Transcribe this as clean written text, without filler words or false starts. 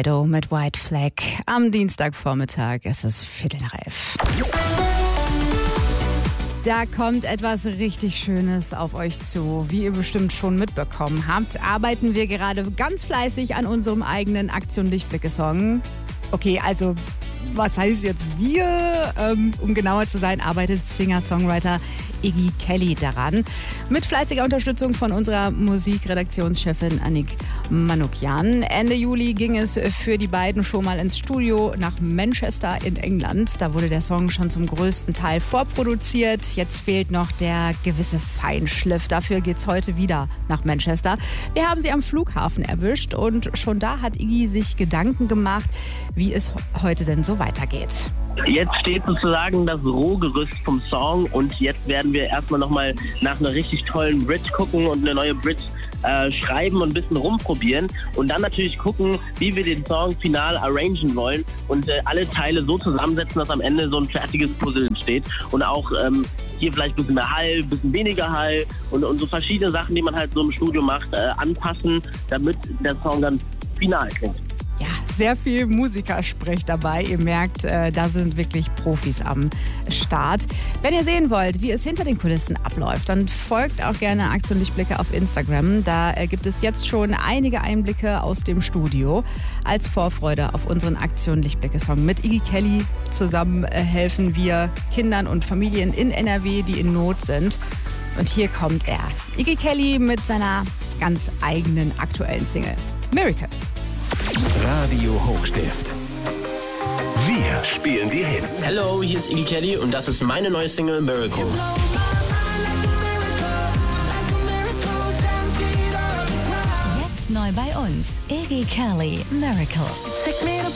Dido mit White Flag am Dienstagvormittag. Es ist 11:15. Da kommt etwas richtig Schönes auf euch zu. Wie ihr bestimmt schon mitbekommen habt, arbeiten wir gerade ganz fleißig an unserem eigenen Aktion Lichtblicke-Song. Okay, also was heißt jetzt wir? Um genauer zu sein, arbeitet Singer-Songwriter Iggy Kelly daran. Mit fleißiger Unterstützung von unserer Musikredaktionschefin Annik Manukyan. Ende Juli ging es für die beiden schon mal ins Studio nach Manchester in England. Da wurde der Song schon zum größten Teil vorproduziert. Jetzt fehlt noch der gewisse Feinschliff. Dafür geht's heute wieder nach Manchester. Wir haben sie am Flughafen erwischt und schon da hat Iggy sich Gedanken gemacht, wie es heute denn so weitergeht. Jetzt steht sozusagen das Rohgerüst vom Song und jetzt werden wir erstmal nochmal nach einer richtig tollen Bridge gucken und eine neue Bridge schreiben und ein bisschen rumprobieren und dann natürlich gucken, wie wir den Song final arrangen wollen und alle Teile so zusammensetzen, dass am Ende so ein fertiges Puzzle entsteht und auch hier vielleicht ein bisschen mehr Hall, ein bisschen weniger Hall und so verschiedene Sachen, die man halt so im Studio macht, anpassen, damit der Song dann final klingt. Ja, sehr viel Musikersprech dabei. Ihr merkt, da sind wirklich Profis am Start. Wenn ihr sehen wollt, wie es hinter den Kulissen abläuft, dann folgt auch gerne Aktion Lichtblicke auf Instagram. Da gibt es jetzt schon einige Einblicke aus dem Studio. Als Vorfreude auf unseren Aktion Lichtblicke-Song mit Iggy Kelly zusammen helfen wir Kindern und Familien in NRW, die in Not sind. Und hier kommt er. Iggy Kelly mit seiner ganz eigenen aktuellen Single Miracle. Radio Hochstift. Wir spielen die Hits. Hello, hier ist Iggy Kelly und das ist meine neue Single Miracle. Jetzt neu bei uns. Iggy Kelly, Miracle.